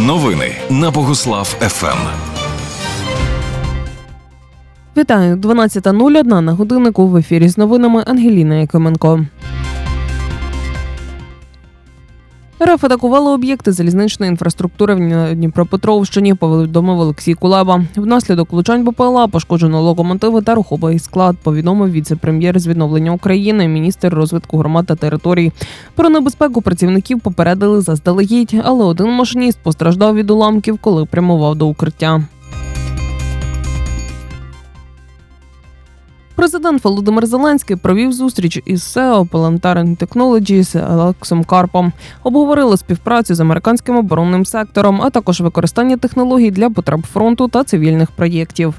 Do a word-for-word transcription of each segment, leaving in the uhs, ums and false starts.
Новини на Богуслав еф ем. Вітаю, дванадцята нуль одна на годиннику, в ефірі з новинами Ангеліна Якименко. РФ атакували об'єкти залізничної інфраструктури в Дніпропетровщині, повідомив Олексій Кулеба. Внаслідок влучань БПЛА пошкоджено локомотиви та рухомий склад, повідомив віце-прем'єр з відновлення України, міністр розвитку громад та територій. Про небезпеку працівників попередили заздалегідь, але один машиніст постраждав від уламків, коли прямував до укриття. Президент Володимир Зеленський провів зустріч із сео Planetary Technologies Алексом Карпом. Обговорили співпрацю з американським оборонним сектором, а також використання технологій для потреб фронту та цивільних проєктів.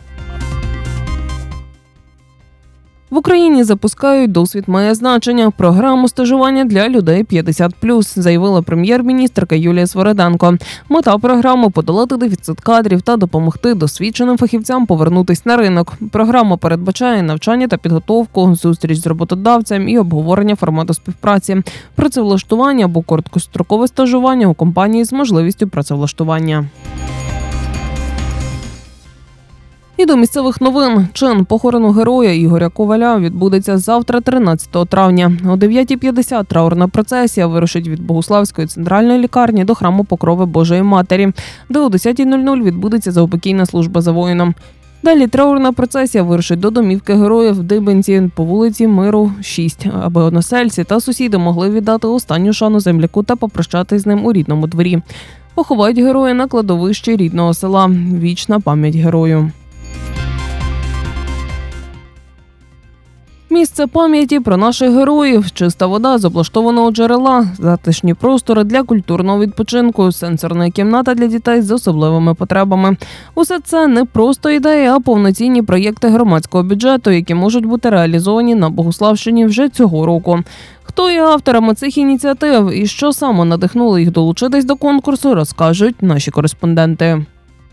В Україні запускають «Досвід має значення» – програму стажування для людей п'ятдесят плюс, заявила прем'єр-міністерка Юлія Свериденко. Мета програми – подолати дефіцит кадрів та допомогти досвідченим фахівцям повернутися на ринок. Програма передбачає навчання та підготовку, зустріч з роботодавцем і обговорення формату співпраці, працевлаштування або короткострокове стажування у компанії з можливістю працевлаштування. І до місцевих новин. Чин похорону героя Ігоря Коваля відбудеться завтра, тринадцятого травня. О дев'ятій п'ятдесят траурна процесія вирушить від Богуславської центральної лікарні до храму Покрови Божої Матері, де о десятій нуль нуль відбудеться заупокійна служба за воїном. Далі траурна процесія вирушить до домівки героїв в Дибенці по вулиці Миру, шість, аби односельці та сусіди могли віддати останню шану земляку та попрощатись з ним у рідному дворі. Поховають героя на кладовищі рідного села. Вічна пам'ять герою. Місце пам'яті про наших героїв, чиста вода з облаштованого джерела, затишні простори для культурного відпочинку, сенсорна кімната для дітей з особливими потребами. Усе це не просто ідеї, а повноцінні проєкти громадського бюджету, які можуть бути реалізовані на Богуславщині вже цього року. Хто є авторами цих ініціатив і що саме надихнуло їх долучитись до конкурсу, розкажуть наші кореспонденти.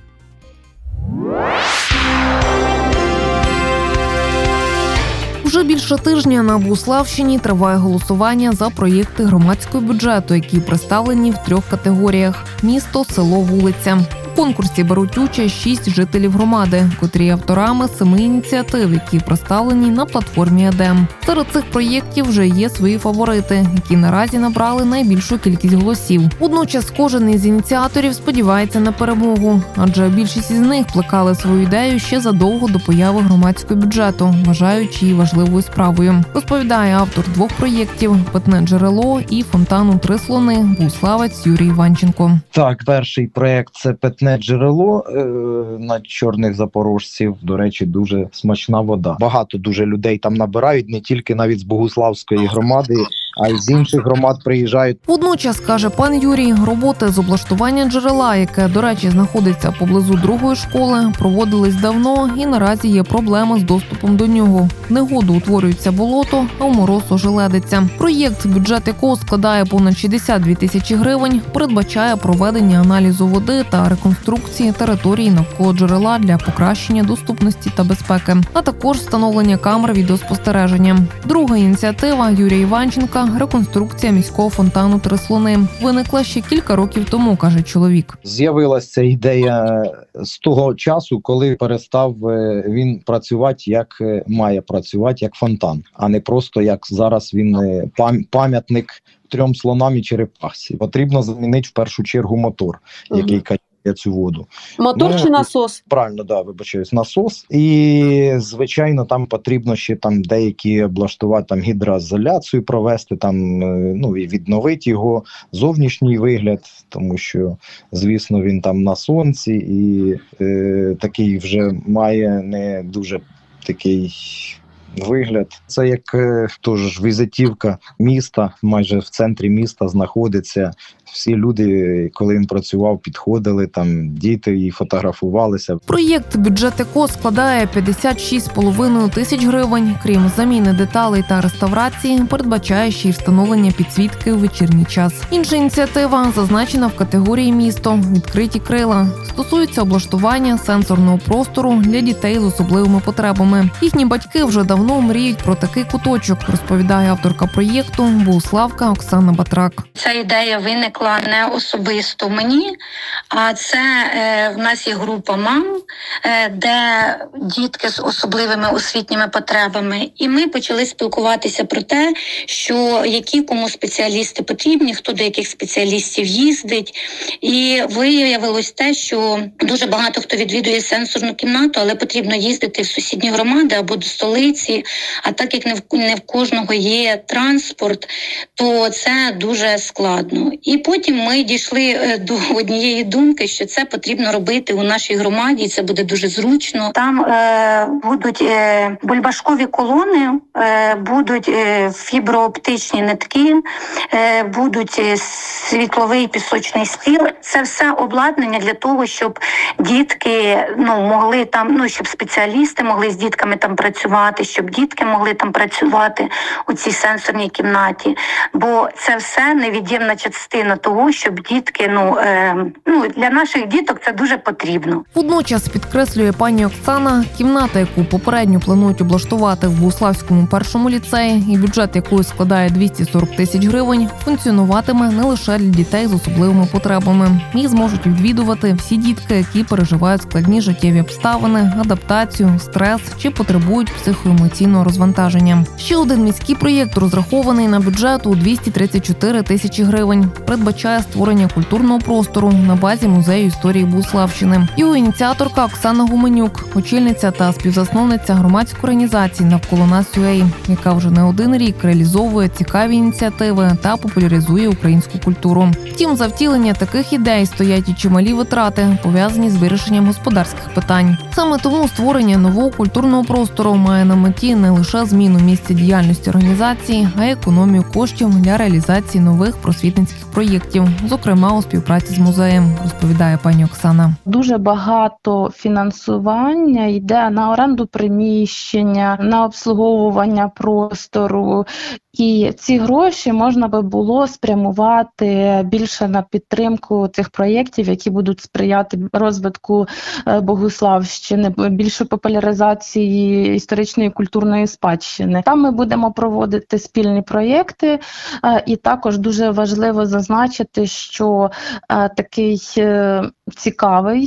Вже більше тижня на Богуславщині триває голосування за проєкти громадського бюджету, які представлені в трьох категоріях – місто, село, вулиця. У конкурсі беруть участь шість жителів громади, котрі є авторами семи ініціатив, які представлені на платформі Едем. Серед цих проєктів вже є свої фаворити, які наразі набрали найбільшу кількість голосів. Водночас кожен із ініціаторів сподівається на перемогу, адже більшість із них плекали свою ідею ще задовго до появи громадського бюджету, вважаючи її важливою справою. Розповідає автор двох проєктів «Питне джерело» і «Фонтану три слони» богуславець Юрій Іванченко. Так, перший проєкт – це «Питне джерело» е, на Чорних Запорожців. До речі, дуже смачна вода. Багато дуже людей там набирають, не тільки навіть з Богуславської громади, а й з інших громад приїжджають. Водночас, каже пан Юрій, роботи з облаштування джерела, яке, до речі, знаходиться поблизу другої школи, проводились давно і наразі є проблема з доступом до нього. В негоду утворюється болото, а в мороз ожеледиться. Проєкт, бюджет якого складає понад шістдесят дві тисячі гривень, передбачає проведення аналізу води та реконструкції території навколо джерела для покращення доступності та безпеки, а також встановлення камер відеоспостереження. Друга ініціатива Юрія Іванченка – реконструкція міського фонтану «Три слони». Виникла ще кілька років тому, каже чоловік. З'явилася ця ідея з того часу, коли перестав він працювати, як має працювати, як фонтан, а не просто як зараз він пам'ятник трьом слонам і черепахі. Потрібно замінити в першу чергу мотор, який качає цю воду. Мотор ну, чи насос? Правильно, да, вибачаюсь, насос. І, звичайно, там потрібно ще там деякі облаштувати, там гідроізоляцію провести, там, ну, і відновити його зовнішній вигляд, тому що, звісно, він там на сонці і е, такий вже має не дуже такий вигляд. Це як е, тож візитівка міста, майже в центрі міста знаходиться. Всі люди, коли він працював, підходили, там діти і фотографувалися. Проєкт, бюджет якого складає п'ятдесят шість з половиною тисяч гривень. Крім заміни деталей та реставрації, передбачає ще й встановлення підсвітки у вечірній час. Інша ініціатива зазначена в категорії «Місто» – «Відкриті крила». Стосується облаштування сенсорного простору для дітей з особливими потребами. Їхні батьки вже давно давно мріють про такий куточок, розповідає авторка проєкту Богуславка Оксана Батрак. Ця ідея виникла не особисто мені, а це е, в нас є група мам, е, де дітки з особливими освітніми потребами. І ми почали спілкуватися про те, що які кому спеціалісти потрібні, хто до яких спеціалістів їздить. І виявилось те, що дуже багато хто відвідує сенсорну кімнату, але потрібно їздити в сусідні громади або до столиці. А так як не в, не в кожного є транспорт, то це дуже складно. І потім ми дійшли до однієї думки, що це потрібно робити у нашій громаді, і це буде дуже зручно. Там е, будуть е, бульбашкові колони, е, будуть е, фіброоптичні нитки, е, будуть е, світловий пісочний стіл. Це все обладнання для того, щоб дітки ну, могли там, ну, щоб спеціалісти могли з дітками там працювати, щоб дітки могли там працювати у цій сенсорній кімнаті. Бо це все невід'ємна частина того, щоб дітки, ну, е, ну, для наших діток це дуже потрібно. Водночас, підкреслює пані Оксана, кімната, яку попередньо планують облаштувати в Богуславському першому ліцеї і бюджет якої складає двісті сорок тисяч гривень, функціонуватиме не лише для дітей з особливими потребами. Їх зможуть відвідувати всі дітки, які переживають складні життєві обставини, адаптацію, стрес чи потребують психоемоційного розвантаження. Ще один міський проєкт, розрахований на бюджет у двісті тридцять чотири тисячі гривень, передбачає створення культурного простору на базі музею історії Богуславщини. Його ініціаторка Оксана Гуменюк, очільниця та співзасновниця громадської організації «Навколо нас.ua», яка вже не один рік реалізовує цікаві ініціативи та популяризує українську культуру. Втім, за втілення таких ідей стоять і чималі витрати, пов'язані з вирішенням господарських питань. Саме тому створення нового культурного простору має на меті не лише зміну місця діяльності організації, а й економію коштів для реалізації нових просвітницьких проєктів, зокрема у співпраці з музеєм, розповідає пані Оксана. Дуже багато фінансування йде на оренду приміщення, на обслуговування простору. І ці гроші можна би було спрямувати більше на підтримку цих проєктів, які будуть сприяти розвитку Богуславщини, більше популяризації історичної і культурної спадщини. Там ми будемо проводити спільні проєкти, і також дуже важливо зазначити, що такий цікавий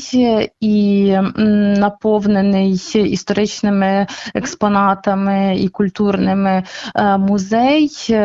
і наповнений історичними експонатами і культурними музей.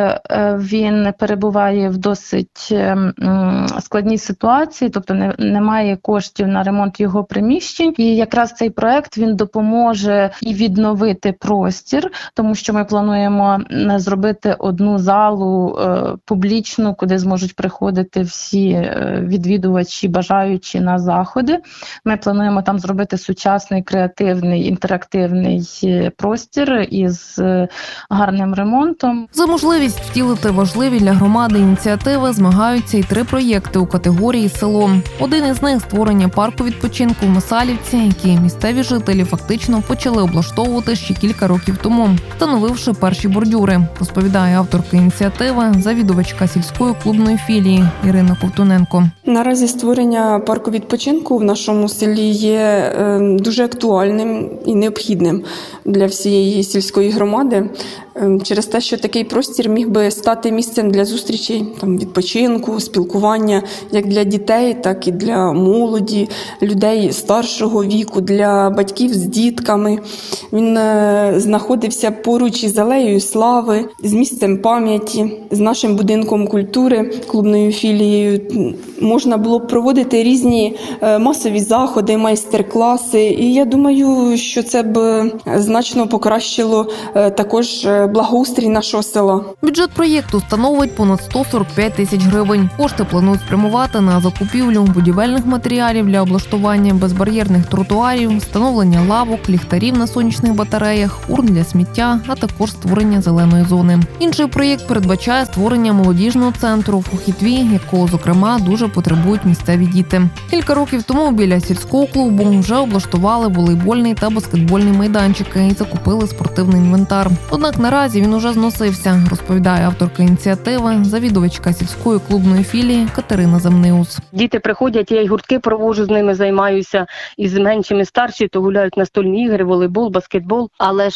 Він перебуває в досить складній ситуації, тобто не, немає коштів на ремонт його приміщень. І якраз цей проект він допоможе і відновити простір, тому що ми плануємо зробити одну залу е, публічну, куди зможуть приходити всі відвідувачі, бажаючі на заходи. Ми плануємо там зробити сучасний, креативний, інтерактивний простір із гарним ремонтом. За можливість втілити важливі для громади ініціативи змагаються й три проєкти у категорії «Село». Один із них – створення парку відпочинку в Масалівці, який місцеві жителі фактично почали облаштовувати ще кілька років тому, встановивши перші бордюри, розповідає авторка ініціативи, завідувачка сільської клубної філії Ірина Ковтуненко. Наразі створення парку відпочинку в нашому селі є дуже актуальним і необхідним для всієї сільської громади, через те, що такий простір міг би стати місцем для зустрічей, там, відпочинку, спілкування як для дітей, так і для молоді, людей старшого віку, для батьків з дітками. Він е, знаходився поруч із Алеєю Слави, з місцем пам'яті, з нашим будинком культури, клубною філією. Можна було б проводити різні е, масові заходи, майстер-класи. І я думаю, що це б значно покращило е, також благоустрій нашого села. Бюджет проєкту становить понад сто сорок п'ять тисяч гривень. Кошти планують спрямувати на закупівлю будівельних матеріалів для облаштування безбар'єрних тротуарів, встановлення лавок, ліхтарів на сонячних батареях, урн для сміття, а також створення зеленої зони. Інший проєкт передбачає створення молодіжного центру в Хохітві, якого, зокрема, дуже потребують місцеві діти. Кілька років тому біля сільського клубу вже облаштували волейбольний та баскетбольний майданчики і закупили спортивний інвентар. Однак наразі він уже зносився, розповідає авторка ініціативи, завідувачка сільської клубної філії Катерина Замниус. Діти приходять, я й гуртки проводжу, з ними займаюся, і з меншими старші, то гуляють настольні ігри, волейбол, баскетбол. Але ж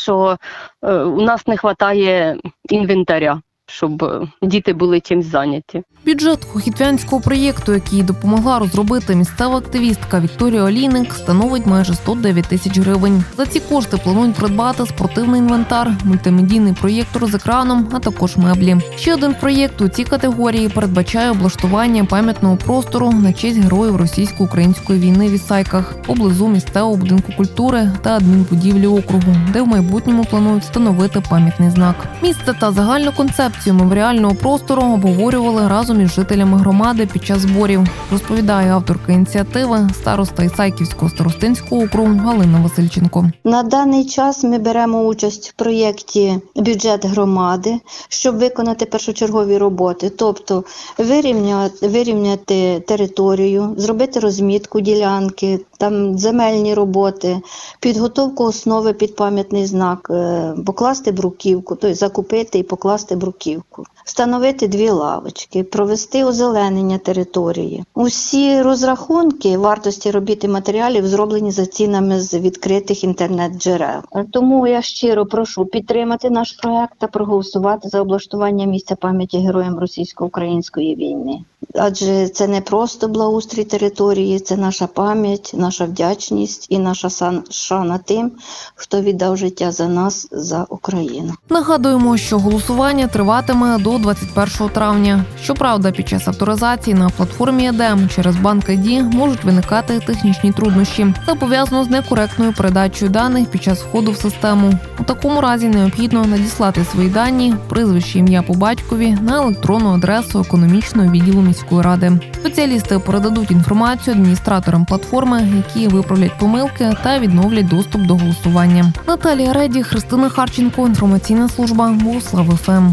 що е, у нас не вистачає інвентаря, щоб е, діти були чимось зайняті. Бюджет хохітвянського проєкту, який допомогла розробити місцева активістка Вікторія Олійник, становить майже сто дев'ять тисяч гривень. За ці кошти планують придбати спортивний інвентар, мультимедійний проєктор з екраном, а також меблі. Ще один проєкт у цій категорії передбачає облаштування пам'ятного простору на честь героїв російсько-української війни в Ісайках, поблизу місцевого будинку культури та адмінбудівлі округу, де в майбутньому планують встановити пам'ятний знак. Місце та загальну концепцію меморіального простору обговорювали разом із жителями громади під час зборів, розповідає авторка ініціативи, староста Ісайківського старостинського округу Галина Васильченко. На даний час ми беремо участь в проєкті «Бюджет громади», щоб виконати першочергові роботи, тобто вирівняти, вирівняти територію, зробити розмітку ділянки, там земельні роботи, підготовку основи під пам'ятний знак, покласти бруківку, тобто закупити і покласти бруківку, встановити дві лавочки, провести озеленення території. Усі розрахунки вартості робіт і матеріалів зроблені за цінами з відкритих інтернет-джерел. Тому я щиро прошу підтримати наш проект та проголосувати за облаштування місця пам'яті героям російсько-української війни. Адже це не просто благоустрій території, це наша пам'ять, наша вдячність і наша шана тим, хто віддав життя за нас, за Україну. Нагадуємо, що голосування триватиме до двадцять першого травня. Щоправда, під час авторизації на платформі ЕДЕМ через банк ай ді можуть виникати технічні труднощі. Це пов'язано з некоректною передачею даних під час входу в систему. У такому разі необхідно надіслати свої дані, прізвище, ім'я по батькові на електронну адресу економічного відділу міської ради. Спеціалісти передадуть інформацію адміністраторам платформи, які виправлять помилки та відновлять доступ до голосування. Наталія Реді, Христина Харченко, інформаційна служба Богуслав ФМ.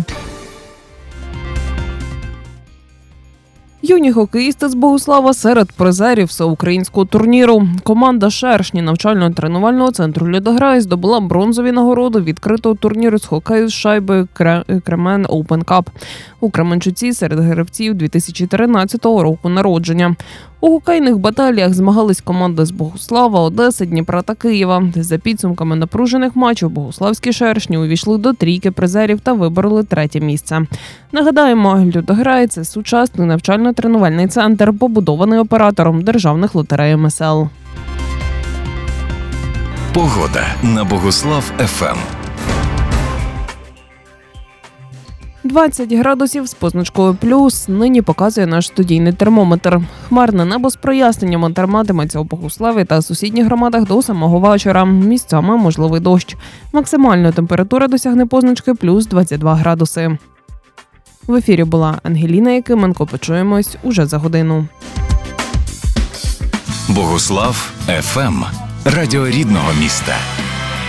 Юні хокеїсти з Богуслава серед призерів всеукраїнського турніру. Команда «Шершні» навчально-тренувального центру «Льодограй» здобула бронзові нагороди відкритого турніру з хокею з шайби «Кремен Оупен Кап» у Кременчуці серед гравців дві тисячі тринадцятого року народження. У хокейних баталіях змагались команди з Богуслава, Одеси, Дніпра та Києва. За підсумками напружених матчів богуславські «Шершні» увійшли до трійки призерів та вибороли третє місце. Нагадаємо, «Льодограй» – це сучасний навчально-тренувальний центр, побудований оператором Державних лотерей ем ес ел. Погода на Богуслав ФМ. двадцять градусів з позначкою плюс нині показує наш студійний термометр. Хмарне небо з проясненнями триматиметься у Богуславі та сусідніх громадах до самого вечора. Місцями можливий дощ. Максимальна температура досягне позначки плюс двадцять два градуси. В ефірі була Ангеліна Якименко. Почуємось уже за годину. Богуслав ФМ. Радіо рідного міста.